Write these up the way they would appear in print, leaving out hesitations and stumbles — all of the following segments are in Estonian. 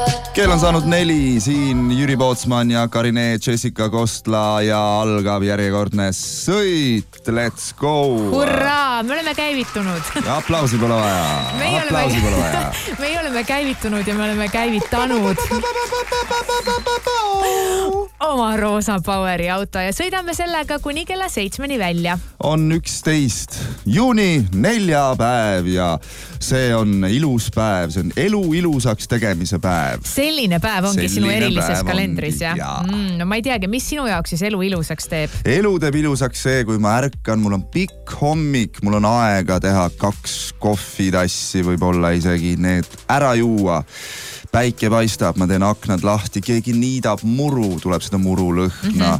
Kell on saanud 4, siin Jüri Pootsman ja Karine Jessica Kostla ja algab järjekordne sõit. Let's go! Hurraa! Me oleme käivitunud. Ja aplausi pole vaja. Me oleme käivitunud ja me oleme käivitanud oma Roosa Poweri auto ja sõidame sellega kuni kella 7 välja. On 11 juuni, neljapäev ja see on ilus päev. See on elu ilusaks tegemise päev. Selline päev ongi sinu erilises kalendris, jah? No ma ei teagi, mis sinu jaoks siis elu ilusaks teeb? Elu teeb ilusaks see, kui ma ärkan, mul on pikk hommik, mul on aega teha 2 kohvitassi, võib-olla isegi need ära juua. Päike paistab, ma teen aknad lahti, keegi niidab muru, tuleb seda muru lõhna.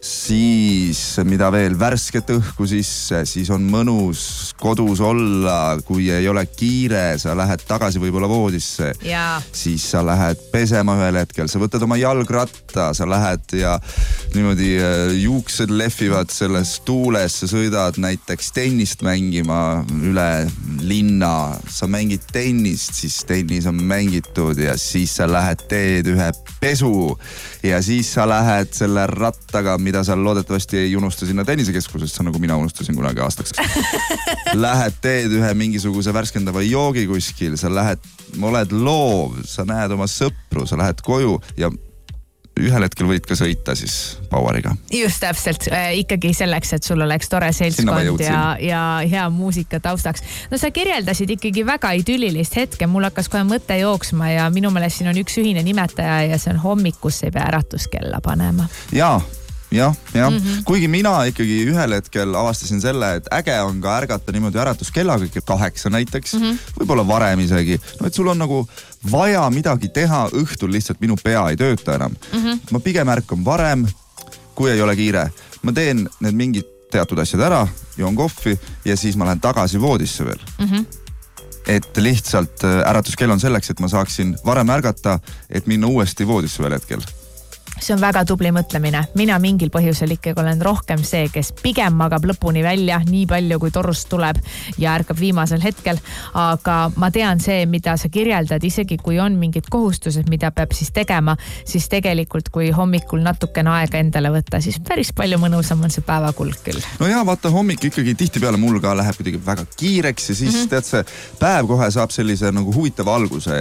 Siis, mida veel, värsket õhku sisse, siis on mõnus kodus olla, kui ei ole kiire, sa lähed tagasi võib-olla voodisse. Siis sa lähed pesema ühel hetkel, sa võtad oma jalgratta, sa lähed ja niimoodi juuksed lehvivad selles tuules, sa sõidad näiteks tennist mängima üle linna, sa mängid tennist, siis tennis on mängitud ja siis sa lähed teed ühe pesu ja siis sa lähed selle rattaga, mida sa loodetavasti ei unusta sinna tennisekeskusest, nagu mina unustasin kunagi aastaks. Lähed teed ühe mingisuguse värskendava joogi kuskil, sa lähed, oled loov, sa näed oma sõpru, sa lähed koju ja ühel hetkel võid ka sõita siis Poweriga. Just täpselt, ikkagi selleks, et sul oleks tore seltskond ja hea muusika taustaks. No sa kirjeldasid ikkagi väga idüllilist hetke, mul hakkas kohe mõte jooksma ja minu meelest siin on üks ühine nimetaja ja see on hommikus ei pea äratuskella panema. Jah. Kuigi mina ikkagi ühel hetkel avastasin selle, et äge on ka ärgata niimoodi äratuskellaga 8 näiteks, võib-olla varem isegi. No et sul on nagu vaja midagi teha õhtul, lihtsalt minu pea ei tööta enam. Ma pigem ärkan varem, kui ei ole kiire. Ma teen need mingid teatud asjad ära, joon kohvi ja siis ma lähen tagasi voodisse veel. Et lihtsalt äratuskell on selleks, et ma saaksin varem ärgata, et minna uuesti voodisse veel hetkel. See on väga tubli mõtlemine. Mina mingil põhjusel ikkagi olen rohkem see, kes pigem magab lõpuni välja, nii palju kui torust tuleb ja ärkab viimasel hetkel. Aga ma tean see, mida sa kirjeldad, isegi kui on mingid kohustused, mida peab siis tegema, siis tegelikult kui hommikul natukene aega endale võtta, siis päris palju mõnusam on see päevakulg küll. No ja vaata, hommik ikkagi tihtipeale mul ka läheb kuidagi väga kiireks ja siis tead see päev kohe saab sellise nagu huvitava alguse,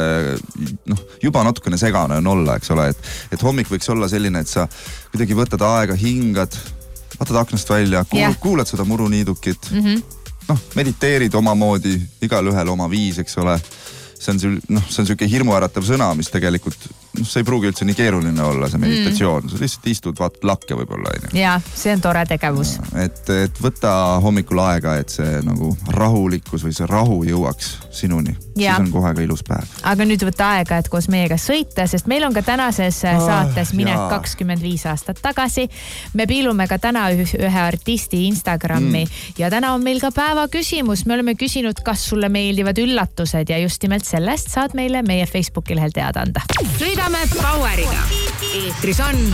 et juba natukene segane on olla, eks ole, et hommik võiks olla selline, et sa kuidagi võtad aega, hingad, vaatad aknast välja, kuulad seda muruniidukit, mediteerid omamoodi, igal ühel oma viis, eks ole. See on selline hirmuäratav sõna, mis tegelikult see ei pruugi üldse nii keeruline olla, see meditatsioon. Sa lihtsalt istud, vaatad lakke võib-olla. Ja, see on tore tegevus. Et võta hommikul aega, et see nagu rahulikkus või see rahu jõuaks sinuni. Siis on kohe ka ilus päev. Aga nüüd võta aega, et koos meiega sõita, sest meil on ka tänases saates minek 25 aastat tagasi. Me piilume ka täna ühe artisti Instagrami ja täna on meil ka päeva küsimus. Me oleme küsinud, kas sulle meeldivad üllatused ja just nimelt sellest saad meile meie Facebooki lehel teada anda. Sõidame Poweriga. Eetris on